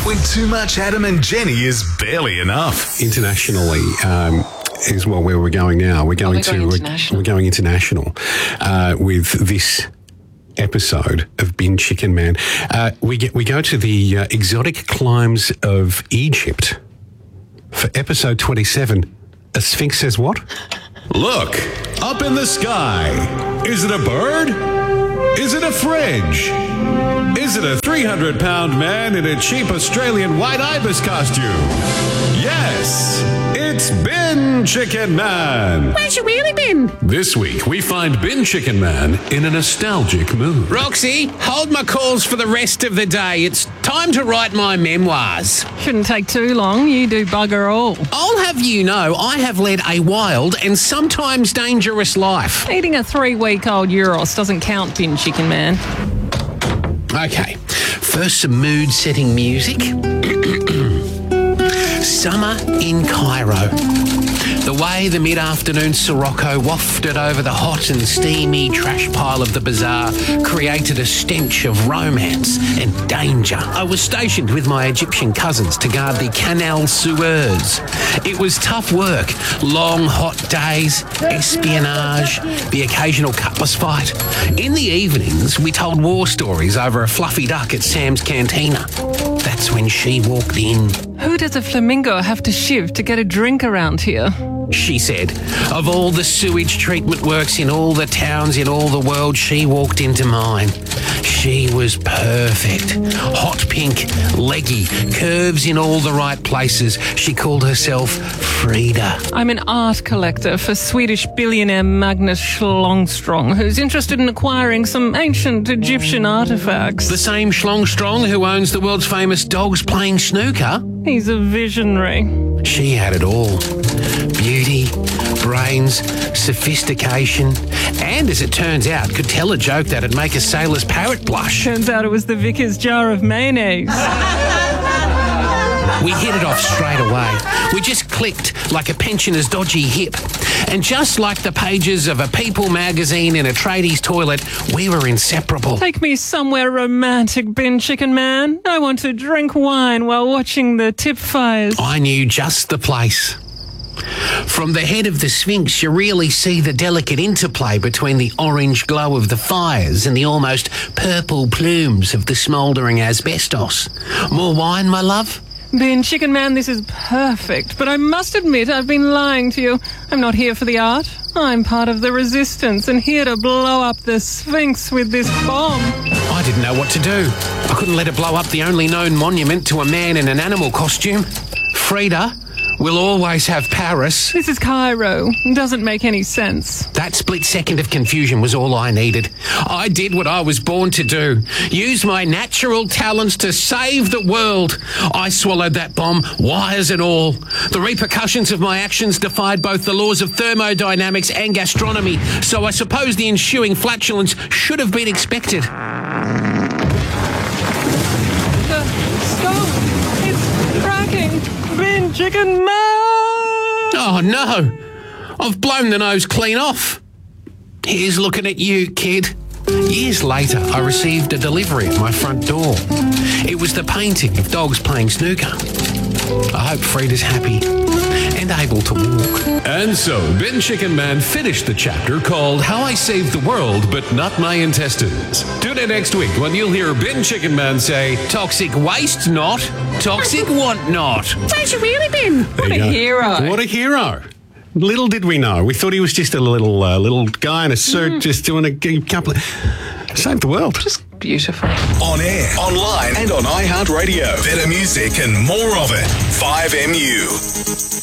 when too much Adam and Jenny is barely enough. Internationally is where we're going now. We're going international with this episode of Bin Chicken Man. We go to the exotic climes of Egypt for episode 27. A Sphinx says what? Look, up in the sky. Is it a bird? Is it a fridge? Is it a 300-pound man in a cheap Australian white ibis costume? Yes, it's Bin Chicken Man. Where's you really been? This week, we find Bin Chicken Man in a nostalgic mood. Roxy, hold my calls for the rest of the day. It's time to write my memoirs. Shouldn't take too long. You do bugger all. I'll have you know I have led a wild and sometimes dangerous life. Eating a 3-week-old Euros doesn't count, Bin Chicken Man. Okay, first some mood-setting music. Summer in Cairo. The way the mid-afternoon Sirocco wafted over the hot and steamy trash pile of the bazaar created a stench of romance and danger. I was stationed with my Egyptian cousins to guard the Canal Suez. It was tough work, long hot days, espionage, the occasional cutlass fight. In the evenings, we told war stories over a fluffy duck at Sam's Cantina. That's when she walked in. Who does a flamingo have to shiv to get a drink around here? She said, of all the sewage treatment works in all the towns in all the world, she walked into mine. She was perfect. Hot pink, leggy, curves in all the right places. She called herself Frida. I'm an art collector for Swedish billionaire Magnus Schlongstrong, who's interested in acquiring some ancient Egyptian artifacts. The same Schlongstrong who owns the world's famous dogs playing snooker? He's a visionary. She had it all. Beauty, brains, sophistication, and as it turns out, could tell a joke that'd make a sailor's parrot blush. Turns out it was the vicar's jar of mayonnaise. We hit it off straight away. We just clicked like a pensioner's dodgy hip. And just like the pages of a People magazine in a tradie's toilet, we were inseparable. Take me somewhere romantic, Bin Chicken Man. I want to drink wine while watching the tip fires. I knew just the place. From the head of the Sphinx, you really see the delicate interplay between the orange glow of the fires and the almost purple plumes of the smouldering asbestos. More wine, my love? Bin Chicken Man, this is perfect, but I must admit I've been lying to you. I'm not here for the art. I'm part of the resistance and here to blow up the Sphinx with this bomb. I didn't know what to do. I couldn't let it blow up the only known monument to a man in an animal costume. Frida, we'll always have Paris. This is Cairo. Doesn't make any sense. That split second of confusion was all I needed. I did what I was born to do. Use my natural talents to save the world. I swallowed that bomb, wires and all. The repercussions of my actions defied both the laws of thermodynamics and gastronomy, so I suppose the ensuing flatulence should have been expected. The stove, it's cracking. Bin Chicken Man! Oh no! I've blown the nose clean off. Here's looking at you, kid. Years later, I received a delivery at my front door. It was the painting of dogs playing snooker. I hope Frida's happy and able to walk. And so, Bin Chicken Man finished the chapter called How I Saved the World, But Not My Intestines. Tune in next week when you'll hear Bin Chicken Man say, Toxic waste not, toxic want not. Where's you really been? What a hero. What a hero. Little did we know. We thought he was just a little guy in a suit just doing a couple of... Saved the world. Just beautiful. On air, online, and on iHeartRadio. Better music and more of it. 5MU.